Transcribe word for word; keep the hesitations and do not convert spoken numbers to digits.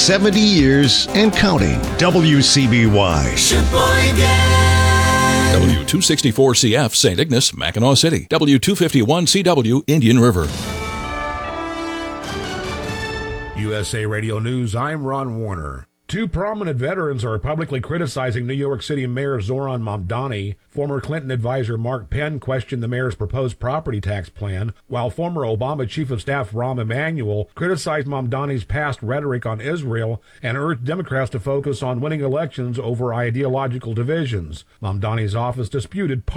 seventy years and counting. W C B Y. W two sixty-four C F, Saint Ignace, Mackinac City. W two fifty-one C W, Indian River. U S A Radio News, I'm Ron Warner. Two prominent veterans are publicly criticizing New York City Mayor Zoran Mamdani. Former Clinton advisor Mark Penn questioned the mayor's proposed property tax plan, while former Obama Chief of Staff Rahm Emanuel criticized Mamdani's past rhetoric on Israel and urged Democrats to focus on winning elections over ideological divisions. Mamdani's office disputed